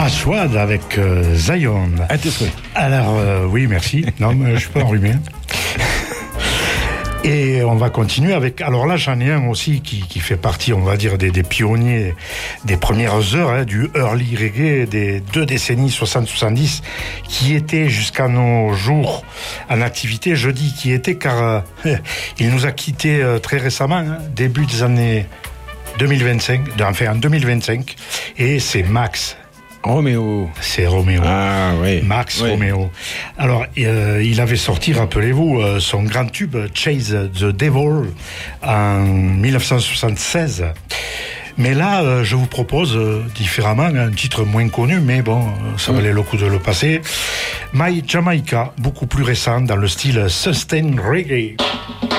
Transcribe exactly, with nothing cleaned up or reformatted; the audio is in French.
Aswad avec euh, Zion. À tes souhaits. Alors, euh, oui, merci. Non, mais je suis pas enrhumé. Et on va continuer avec... Alors là, j'en ai un aussi qui, qui fait partie, on va dire, des, des pionniers des premières heures hein, du early reggae des deux décennies soixante soixante-dix, qui était jusqu'à nos jours en activité. Je dis qui était car euh, il nous a quittés euh, très récemment, hein, début des années deux mille vingt-cinq, enfin en deux mille vingt-cinq, et c'est Max. Roméo. C'est Roméo. Ah oui. Max oui. Roméo. Alors, euh, il avait sorti, rappelez-vous, euh, son grand tube Chase the Devil en dix-neuf cent soixante-seize. Mais là, euh, je vous propose euh, différemment un titre moins connu, mais bon, euh, ça valait le coup de le passer. My Jamaica, beaucoup plus récent, dans le style Sustain Reggae.